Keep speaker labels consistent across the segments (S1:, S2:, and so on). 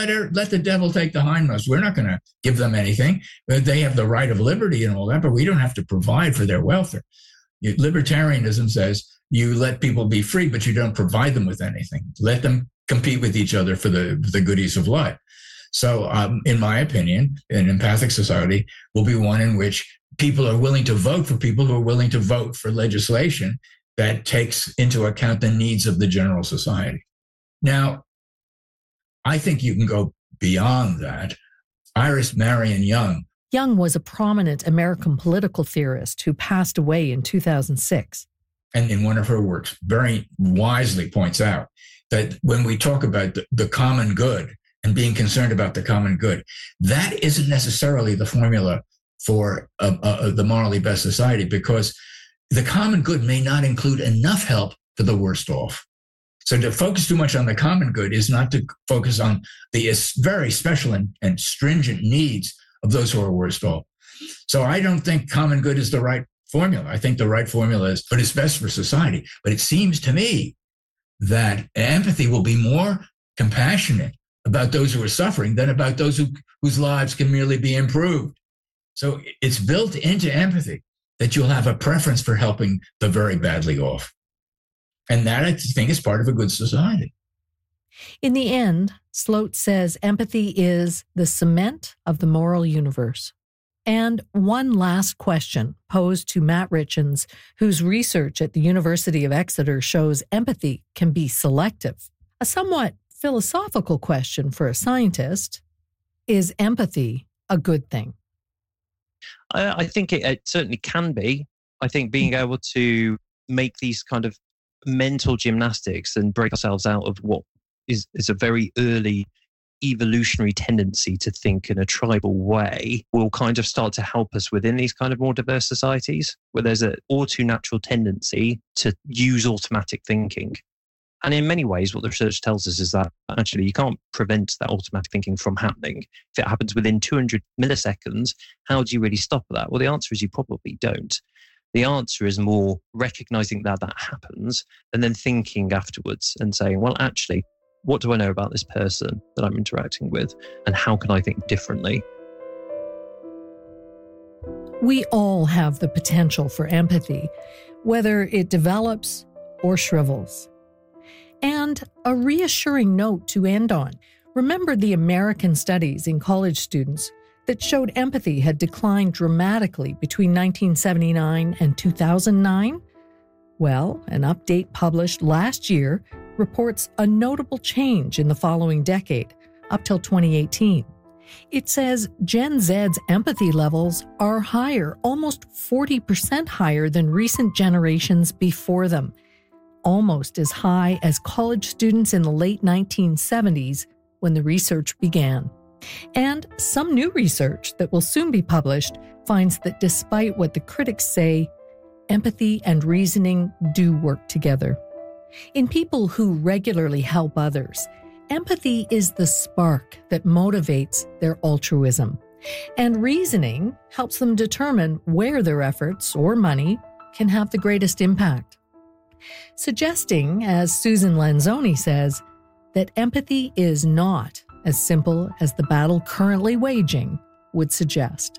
S1: let the devil take the hindmost. We're not going to give them anything. They have the right of liberty and all that, but we don't have to provide for their welfare. Libertarianism says you let people be free, but you don't provide them with anything. Let them compete with each other for the goodies of life. So in my opinion, an empathic society will be one in which people are willing to vote for people who are willing to vote for legislation that takes into account the needs of the general society. Now, I think you can go beyond that. Iris Marion Young.
S2: Young was a prominent American political theorist who passed away in 2006.
S1: And in one of her works, very wisely points out that when we talk about the common good and being concerned about the common good, that isn't necessarily the formula for the morally best society, because the common good may not include enough help for the worst off. So to focus too much on the common good is not to focus on the very special and stringent needs of those who are worst off. So I don't think common good is the right formula. I think the right formula is what is best for society. But it seems to me that empathy will be more compassionate about those who are suffering than about those whose lives can merely be improved. So it's built into empathy that you'll have a preference for helping the very badly off. And that, I think, is part of a good society.
S2: In the end, Sloat says empathy is the cement of the moral universe. And one last question posed to Matt Richens, whose research at the University of Exeter shows empathy can be selective. A somewhat philosophical question for a scientist: is empathy a good thing?
S3: I think it certainly can be. I think being able to make these kind of mental gymnastics and break ourselves out of what is a very early evolutionary tendency to think in a tribal way will kind of start to help us within these kind of more diverse societies where there's an all too natural tendency to use automatic thinking. And in many ways, what the research tells us is that actually you can't prevent that automatic thinking from happening. If it happens within 200 milliseconds, how do you really stop that? Well, the answer is you probably don't. The answer is more recognizing that happens and then thinking afterwards and saying, well, actually, what do I know about this person that I'm interacting with? And how can I think differently?
S2: We all have the potential for empathy, whether it develops or shrivels. And a reassuring note to end on. Remember the American studies in college students that showed empathy had declined dramatically between 1979 and 2009? Well, an update published last year reports a notable change in the following decade, up till 2018. It says Gen Z's empathy levels are higher, almost 40% higher than recent generations before them, almost as high as college students in the late 1970s when the research began. And some new research that will soon be published finds that despite what the critics say, empathy and reasoning do work together. In people who regularly help others, empathy is the spark that motivates their altruism. And reasoning helps them determine where their efforts or money can have the greatest impact. Suggesting, as Susan Lanzoni says, that empathy is not as simple as the battle currently waging would suggest.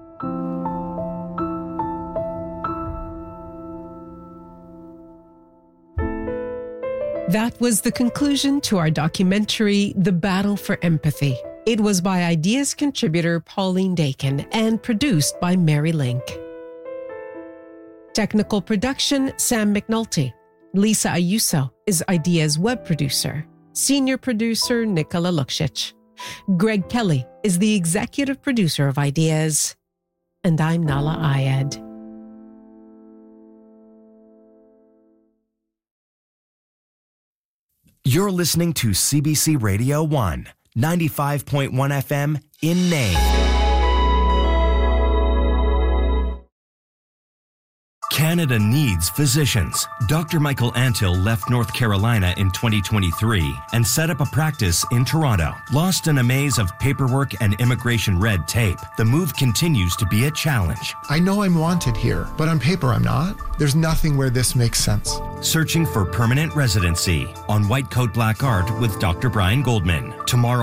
S4: That was the conclusion to our documentary, The Battle for Empathy. It was by Ideas contributor Pauline Dakin and produced by Mary Link. Technical production, Sam McNulty. Lisa Ayuso is Ideas web producer. Senior producer, Nicola Luksic. Greg Kelly is the executive producer of Ideas. And I'm Nala Ayed.
S5: You're listening to CBC Radio 1, 95.1 FM in Nain. Canada needs physicians. Dr. Michael Antill left North Carolina in 2023 and set up a practice in Toronto. Lost in a maze of paperwork and immigration red tape, the move continues to be a challenge.
S6: I know I'm wanted here, but on paper I'm not. There's nothing where this makes sense.
S5: Searching for permanent residency on White Coat Black Art with Dr. Brian Goldman. Tomorrow